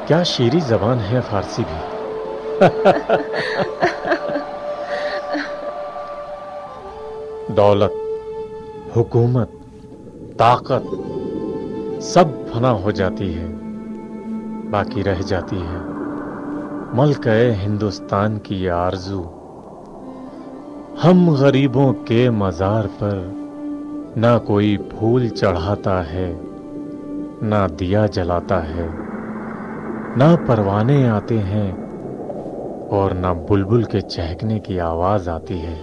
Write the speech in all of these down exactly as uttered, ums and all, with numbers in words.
کیا شیریں زبان ہے فارسی بھی. دولت، حکومت، طاقت سب فنا ہو جاتی ہے، باقی رہ جاتی ہے ملک ہندوستان کی یہ آرزو. ہم غریبوں کے مزار پر نہ کوئی پھول چڑھاتا ہے، نہ دیا جلاتا ہے، نہ پروانے آتے ہیں اور نہ بلبل کے چہکنے کی آواز آتی ہے.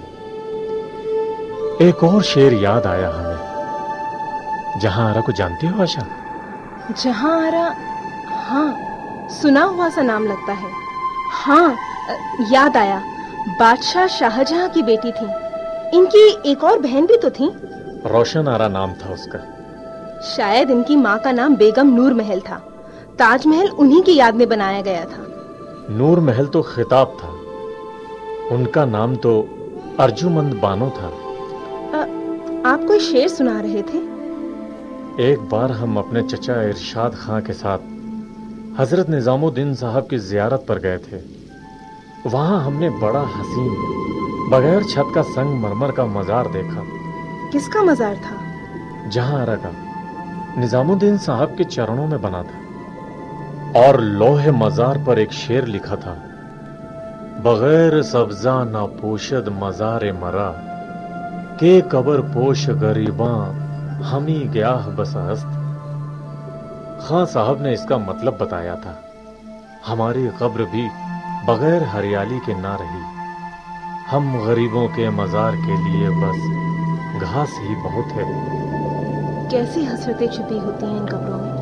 ایک اور شعر یاد آیا ہمیں. جہاں آرا کو جانتے ہو آشا؟ جہاں آرا، ہاں سنا ہوا سا نام لگتا ہے. ہاں یاد آیا، بادشاہ شاہجہاں کی بیٹی تھی. ان کی ایک اور بہن بھی تو تھی. روشن آرا نام تھا اس کا. شاید ان کی ماں کا نام بیگم نور محل تھا. تاج محل انہی کی یاد میں بنایا گیا تھا. نور محل تو خطاب تھا، ان کا نام تو ارجمند بانو تھا. آ, آپ کوئی شعر سنا رہے تھے؟ ایک بار ہم اپنے چچا ارشاد خاں کے ساتھ حضرت نظام الدین صاحب کی زیارت پر گئے تھے. وہاں ہم نے بڑا حسین بغیر چھت کا سنگ مرمر کا مزار دیکھا. کس کا مزار تھا؟ جہاں آرا کا. نظام الدین صاحب کے چرنوں میں بنا تھا، اور لوح مزار پر ایک شعر لکھا تھا: بغیر سبزہ نہ پوشد مزار مرا، کے قبر پوش غریباں ہمی گیاہ بس ہست. خاں صاحب نے اس کا مطلب بتایا تھا: ہماری قبر بھی بغیر ہریالی کے نہ رہی، ہم غریبوں کے مزار کے لیے بس گھاس ہی بہت ہے. کیسی حسرتیں چھپی ہوتی ہیں ان قبروں میں.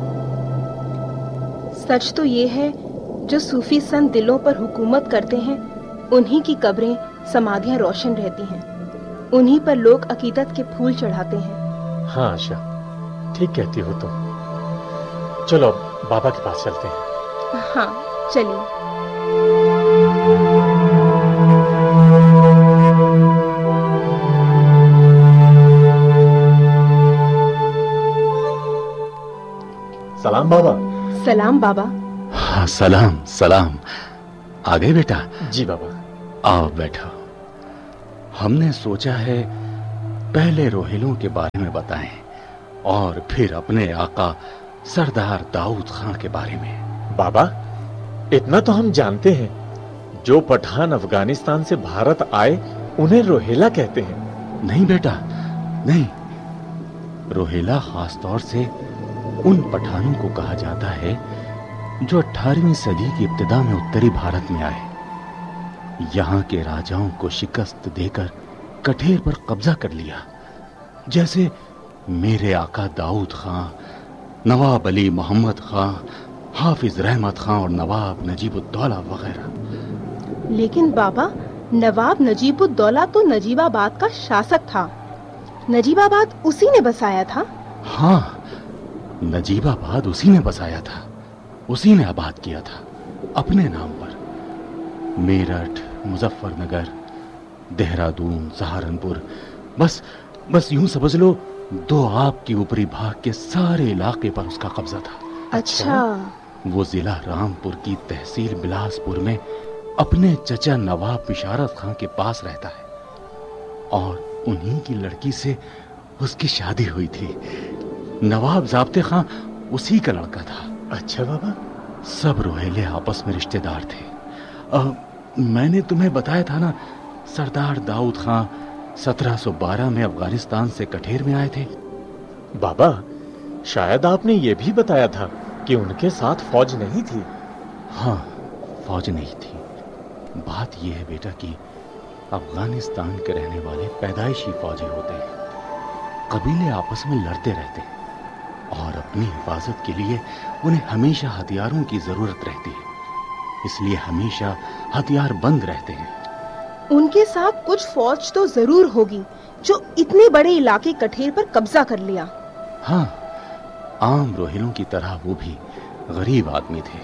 سچ تو یہ ہے، جو صوفی سنت دلوں پر حکومت کرتے ہیں انہی کی قبریں سمادھیاں روشن رہتی ہیں، انہی پر لوگ عقیدت کے پھول چڑھاتے ہیں. ہاں آشا، ٹھیک کہتی ہو تم. چلو اب بابا کے پاس چلتے ہیں. ہاں چلیے. سلام بابا. سلام بابا. ہاں سلام سلام. آ گئے بیٹا؟ جی بابا. آؤ بیٹھو. ہم نے سوچا ہے پہلے روہیلوں کے بارے میں بتائیں اور پھر اپنے آقا سردار داؤد خان کے بارے میں. بابا اتنا تو ہم جانتے ہیں، جو پٹھان افغانستان سے بھارت آئے انہیں روہیلا کہتے ہیں. نہیں بیٹا نہیں، روہیلا خاص طور سے ان پٹھانوں کو کہا جاتا ہے جو اٹھارہویں صدی کی ابتدا میں اتری بھارت میں آئے، یہاں کے راجاؤں کو شکست دے کر کٹھیر پر قبضہ کر لیا، جیسے میرے آقا داؤد خان، نواب علی محمد خان، حافظ رحمت خان اور نواب نجیب الدولہ وغیرہ. لیکن بابا، نواب نجیب الدولہ تو نجیب آباد کا شاسک تھا. نجیب آباد اسی نے بسایا تھا. ہاں، نجیب آباد اسی نے بسایا تھا، اسی نے آباد کیا تھا اپنے نام پر. میرٹھ، مظفر نگر، دہرادون، سہارنپور، بس بس یوں سمجھ لو دو آپ کی اوپری بھاگ کے سارے علاقے پر اس کا قبضہ تھا. اچھا. وہ ضلع رامپور کی تحصیل بلاسپور میں اپنے چچا نواب بشارت خان کے پاس رہتا ہے، اور انہی کی لڑکی سے اس کی شادی ہوئی تھی. نواب ضابطے خان اسی کا لڑکا تھا. اچھا بابا. سب روہیلے آپس میں رشتہ دار تھے. آ, میں نے تمہیں بتایا تھا نا، سردار داؤد خان سترہ سو بارہ میں افغانستان سے کٹھیر میں آئے تھے. بابا شاید آپ نے یہ بھی بتایا تھا کہ ان کے ساتھ فوج نہیں تھی. ہاں، فوج نہیں تھی. بات یہ ہے بیٹا کہ افغانستان کے رہنے والے پیدائشی فوجی ہوتے ہیں. قبیلے آپس میں لڑتے رہتے ہیں اور اپنی حفاظت کے لیے انہیں ہمیشہ ہتھیاروں کی ضرورت رہتی ہے، اس لیے ہمیشہ ہتھیار بند رہتے ہیں. ان کے ساتھ کچھ فوج تو ضرور ہوگی جو اتنے بڑے علاقے کٹھیر پر قبضہ کر لیا. ہاں، عام روہیلوں کی طرح وہ بھی غریب آدمی تھے،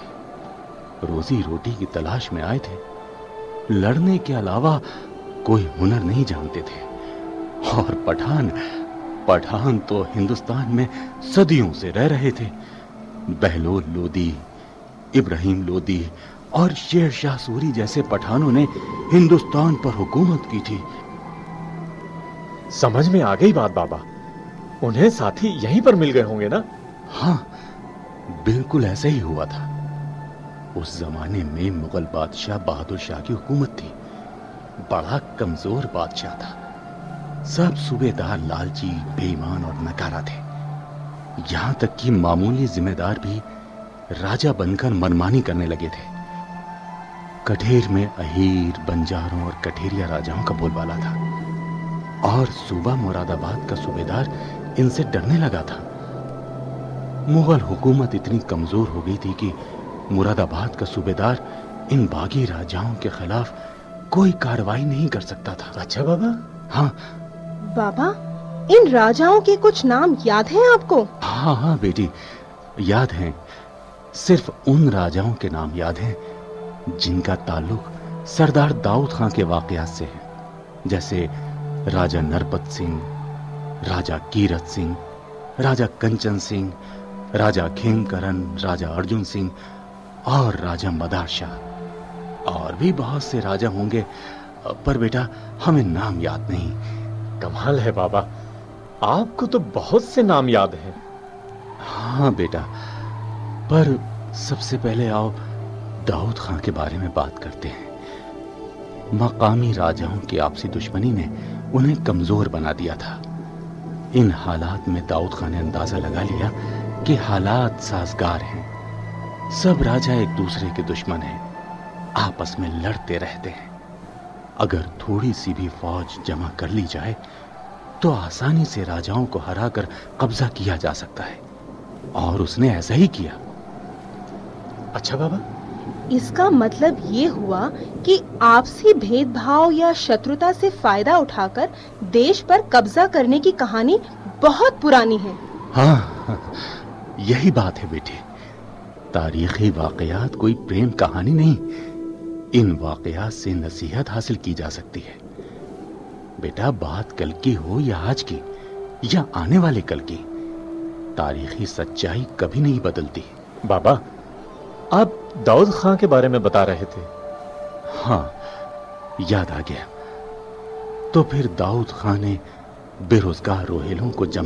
روزی روٹی کی تلاش میں آئے تھے، لڑنے کے علاوہ کوئی ہنر نہیں جانتے تھے. اور پٹھان پٹھان تو ہندوستان میں صدیوں سے رہ رہے تھے. بہلول لودھی، ابراہیم لودھی اور شیر شاہ سوری جیسے پٹھانوں نے ہندوستان پر حکومت کی تھی۔ سمجھ میں آ گئی بات بابا، انہیں ساتھی یہیں پر مل گئے ہوں گے نا؟ ہاں، بالکل ایسا ہی ہوا تھا۔ اس زمانے میں مغل بادشاہ بہادر شاہ کی حکومت تھی۔ بڑا کمزور بادشاہ تھا۔ سب صوبے دار لالچی، بے ایمان اور نکارا تھے۔ یہاں تک کہ معمولی ذمہ دار بھی راجہ بن کر منمانی کرنے لگے تھے۔ کٹھیر میں اہیر، بنجاروں اور کٹھیریا راجاؤں کا بول بالا تھا، اور صوبہ مراد آباد کا صوبے دار ان سے ڈرنے لگا تھا۔ مغل حکومت اتنی کمزور ہو گئی تھی کہ مراد آباد کا صوبے دار ان باغی راجاؤں کے خلاف کوئی کارروائی نہیں کر سکتا تھا۔ اچھا بابا؟ ہاں بابا، ان راجاؤں کے کچھ نام یاد ہیں آپ کو؟ ہاں ہاں بیٹی، یاد ہیں۔ صرف ان راجاؤں کے نام یاد ہیں جن کا تعلق سردار داؤد خان کے واقعات سے ہے، جیسے راجہ نرپت سنگھ، راجہ کیرت سنگھ، راجہ کنچن سنگھ، راجہ کھیم کرن، راجہ ارجن سنگھ اور راجہ مدار شاہ۔ اور بھی بہت سے راجہ ہوں گے، پر بیٹا ہمیں نام یاد نہیں۔ کمال ہے بابا، آپ کو تو بہت سے نام یاد ہیں۔ ہاں بیٹا، پر سب سے پہلے آؤ داؤد خان کے بارے میں بات کرتے ہیں۔ مقامی راجاؤں کی آپسی دشمنی نے انہیں کمزور بنا دیا تھا۔ ان حالات میں داؤد خان نے اندازہ لگا لیا کہ حالات سازگار ہیں۔ سب راجہ ایک دوسرے کے دشمن ہیں، آپس میں لڑتے رہتے ہیں۔ اگر تھوڑی سی بھی فوج جمع کر لی جائے تو آسانی سے راجاؤں کو ہرا کر قبضہ کیا جا سکتا ہے، اور اس نے ایسا ہی کیا۔ اچھا بابا، اس کا مطلب یہ ہوا کہ آپسی بھید بھاؤ یا شتروتا سے فائدہ اٹھا کر دیش پر قبضہ کرنے کی کہانی بہت پرانی ہے۔ ہاں، یہی بات ہے بیٹے۔ تاریخی واقعات کوئی پریم کہانی نہیں، ان واقعات سے نصیحت حاصل کی جا سکتی ہے۔ بیٹا، بات کل کی ہو یا آج کی یا آنے والے کل کی، تاریخی سچائی کبھی نہیں بدلتی۔ بابا آپ داؤد خان کے بارے میں بتا رہے تھے۔ ہاں، یاد آ گیا۔ تو پھر داؤد خان نے بے روزگار روہیلوں کو جمع